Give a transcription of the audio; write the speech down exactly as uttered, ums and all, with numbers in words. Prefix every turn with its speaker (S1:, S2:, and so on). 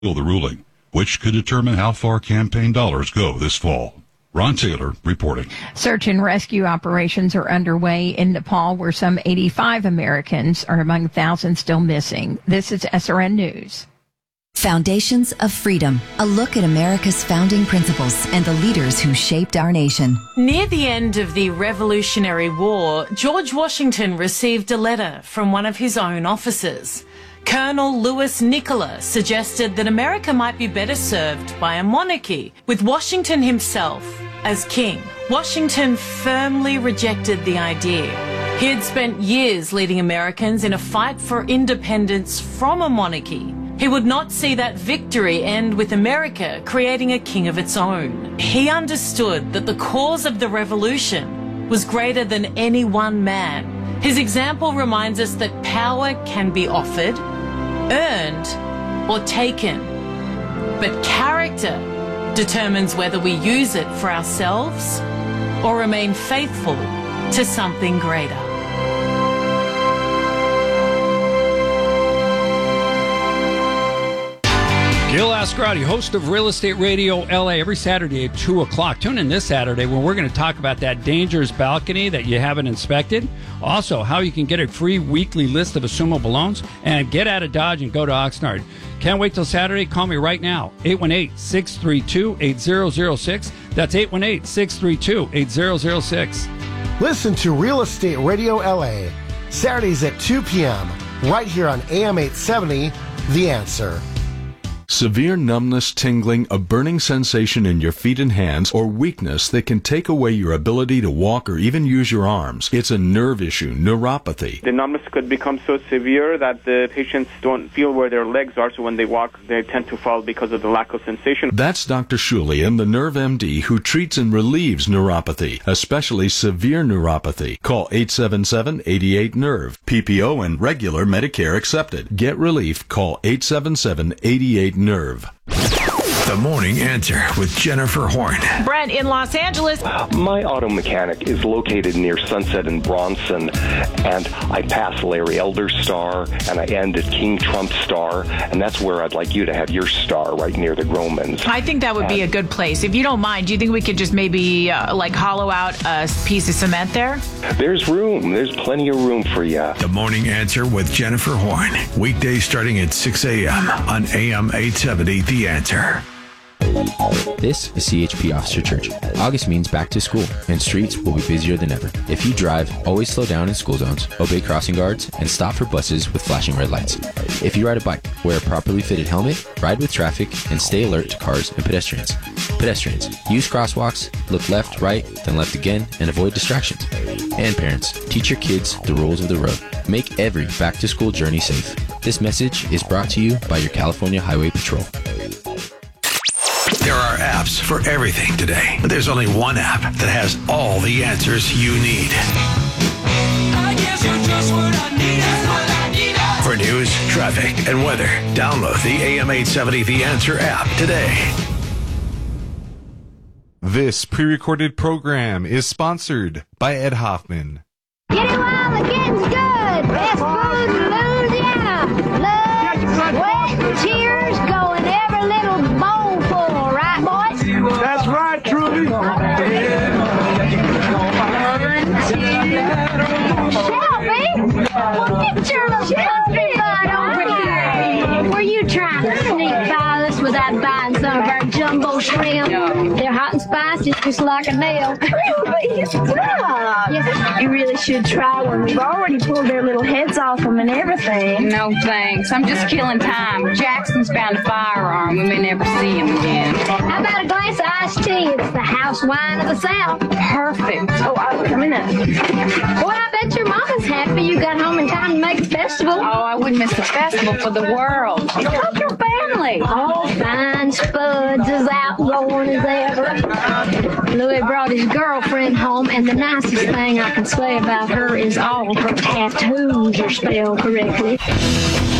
S1: the ruling, which could determine how far campaign dollars go this fall. Ron Taylor reporting.
S2: Search and rescue operations are underway in Nepal, where some eighty-five Americans are among thousands still missing. This is S R N News.
S3: Foundations of Freedom, a look at America's founding principles and the leaders who shaped our nation.
S4: Near the end of the Revolutionary War, George Washington received a letter from one of his own officers. Colonel Louis Nicola suggested that America might be better served by a monarchy, with Washington himself as king. Washington firmly rejected the idea. He had spent years leading Americans in a fight for independence from a monarchy. He would not see that victory end with America creating a king of its own. He understood that the cause of the revolution was greater than any one man. His example reminds us that power can be offered, earned, or taken. But character determines whether we use it for ourselves or remain faithful to something greater.
S5: Gil Ascarati, host of Real Estate Radio L A, every Saturday at two o'clock. Tune in this Saturday when we're going to talk about that dangerous balcony that you haven't inspected. Also, how you can get a free weekly list of assumable loans and get out of Dodge and go to Oxnard. Can't wait till Saturday. Call me right now, eight one eight, six three two, eight zero zero six. That's eight one eight, six three two, eight zero zero six.
S6: Listen to Real Estate Radio L A, Saturdays at two p.m., right here on A M eight seventy, The Answer.
S7: Severe numbness, tingling, a burning sensation in your feet and hands, or weakness that can take away your ability to walk or even use your arms. It's a nerve issue, neuropathy.
S8: The numbness could become so severe that the patients don't feel where their legs are, so when they walk, they tend to fall because of the lack of sensation.
S7: That's Doctor Shulian, the Nerve M D, who treats and relieves neuropathy, especially severe neuropathy. Call eight seven seven, eight eight, nerve. P P O and regular Medicare accepted. Get relief. Call eight seven seven, eight eight, nerve.
S9: The Morning Answer with Jennifer Horn.
S4: Brent in Los Angeles.
S10: My auto mechanic is located near Sunset and Bronson, and I pass Larry Elder Star, and I end at King Trump Star, and that's where I'd like you to have your star, right near the Gromans.
S11: I think that would be a good place. If you don't mind, do you think we could just maybe uh, like hollow out a piece of cement there?
S10: There's room. There's plenty of room for you.
S9: The Morning Answer with Jennifer Horn. Weekdays starting at six a.m. on A M eight seventy, The Answer.
S12: This is C H P Officer Church. August means back to school, and streets will be busier than ever. If you drive, always slow down in school zones, obey crossing guards, and stop for buses with flashing red lights. If you ride a bike, wear a properly fitted helmet, ride with traffic, and stay alert to cars and pedestrians. Pedestrians, use crosswalks, look left, right, then left again, and avoid distractions. And parents, teach your kids the rules of the road. Make every back-to-school journey safe. This message is brought to you by your California Highway Patrol.
S9: There are apps for everything today, but there's only one app that has all the answers you need. I guess you're just what I need, what I need. For news, traffic, and weather, download the A M eight seventy The Answer app today.
S13: This pre-recorded program is sponsored by Ed Hoffman.
S14: Get it while the getting's good. Best food in Louisiana. Love, sweat, tears, going every little bowlful, right, boys?
S15: That's right, Trudy.
S14: Shelby, well, get your little Shelby butt over here. Were you trying to sneak by us without buying some of our jumbo shrimp? They're hot and spicy, just like a nail.
S16: Really? Stop. Yes, you really should try one. We've already pulled their little heads off them and everything.
S17: No thanks. I'm just killing time. Jackson's found a firearm. We may never see him again.
S14: How about a glass of iced tea? It's the house wine of the South.
S17: Perfect.
S16: Oh, I'll come in.
S14: Boy, I bet your mama's happy you got home in time to make a festival.
S17: Oh, I wouldn't miss the festival for the world.
S14: How's your family? All fine. Spuds as outgoing as ever. Louis brought his girlfriend home, and the nicest thing I can say about her is all her tattoos are spelled correctly.